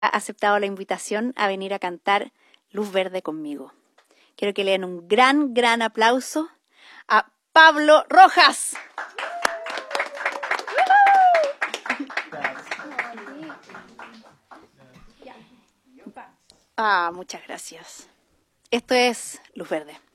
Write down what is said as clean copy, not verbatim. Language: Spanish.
ha aceptado la invitación a venir a cantar Luz Verde conmigo. Quiero que le den un gran, gran aplauso a Pablo Rojas. Muchas gracias. Esto es Luz Verde.